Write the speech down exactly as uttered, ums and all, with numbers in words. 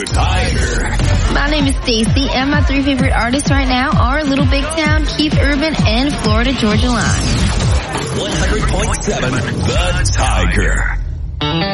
Tiger. My name is Stacy, and my three favorite artists right now are Little Big Town, Keith Urban, and Florida Georgia Line. one hundred point seven The Tiger.